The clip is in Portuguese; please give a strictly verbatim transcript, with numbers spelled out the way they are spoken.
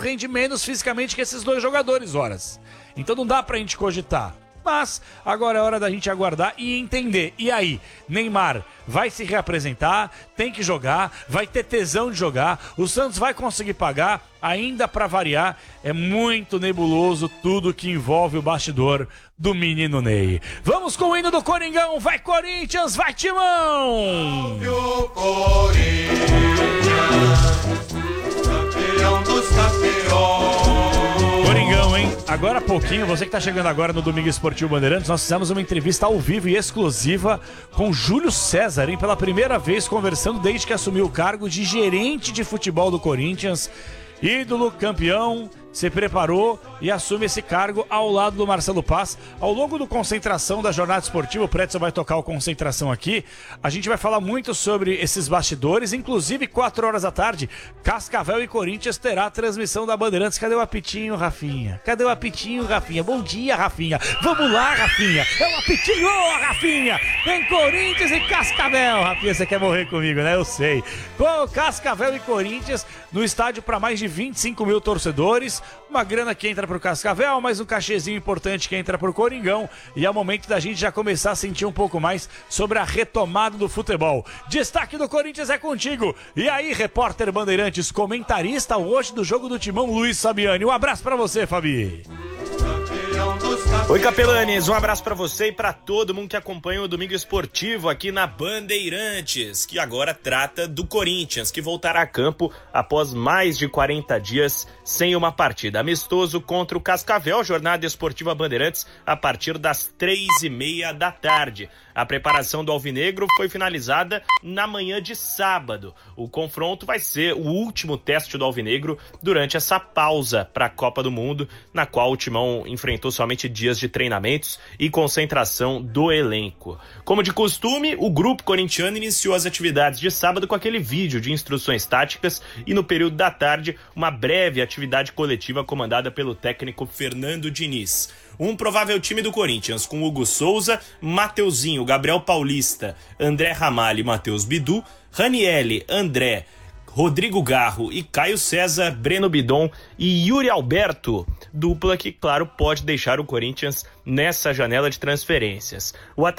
rende menos fisicamente que esses dois jogadores, horas. Então não dá pra gente cogitar. Mas agora é hora da gente aguardar e entender. E aí, Neymar vai se reapresentar, tem que jogar, vai ter tesão de jogar, o Santos vai conseguir pagar, ainda pra variar, é muito nebuloso tudo que envolve o bastidor do menino Ney. Vamos com o hino do Coringão, vai Corinthians, vai Timão! O Corinthians, campeão dos campeões. Coringão, hein? Agora há pouquinho, você que tá chegando agora no Domingo Esportivo Bandeirantes, nós fizemos uma entrevista ao vivo e exclusiva com Júlio César, hein? Pela primeira vez conversando desde que assumiu o cargo de gerente de futebol do Corinthians. Ídolo, campeão, se preparou e assume esse cargo ao lado do Marcelo Paz. Ao longo do Concentração da Jornada Esportiva, o Pretzel vai tocar o Concentração aqui. A gente vai falar muito sobre esses bastidores, inclusive quatro horas da tarde, Cascavel e Corinthians terá a transmissão da Bandeirantes. Cadê o apitinho, Rafinha? Cadê o apitinho, Rafinha? Bom dia, Rafinha. Vamos lá, Rafinha. É o apitinho, Rafinha. Tem Corinthians e Cascavel. Rafinha, você quer morrer comigo, né? Eu sei. Com Cascavel e Corinthians no estádio para mais de vinte e cinco mil torcedores. Uma grana que entra pro Cascavel, mas um cachezinho importante que entra pro Coringão. E é o momento da gente já começar a sentir um pouco mais sobre a retomada do futebol. Destaque do Corinthians é contigo. E aí, repórter Bandeirantes, comentarista hoje do jogo do Timão, Luiz Sabiani. Um abraço pra você, Fabi. Oi, Capelanes, um abraço pra você e pra todo mundo que acompanha o Domingo Esportivo aqui na Bandeirantes, que agora trata do Corinthians, que voltará a campo após mais de quarenta dias sem uma partida. Amistoso contra o Cascavel, Jornada Esportiva Bandeirantes, a partir das três e meia da tarde. A preparação do Alvinegro foi finalizada na manhã de sábado. O confronto vai ser o último teste do Alvinegro durante essa pausa para a Copa do Mundo, na qual o Timão enfrentou somente dias de treinamentos e concentração do elenco. Como de costume, o grupo corintiano iniciou as atividades de sábado com aquele vídeo de instruções táticas e no período da tarde, uma breve atividade coletiva comandada pelo técnico Fernando Diniz. Um provável time do Corinthians com Hugo Souza, Mateuzinho, Gabriel Paulista, André Ramalho e Matheus Bidu, Ranielli, André, Rodrigo Garro e Caio César, Breno Bidon e Yuri Alberto, dupla que, claro, pode deixar o Corinthians nessa janela de transferências. O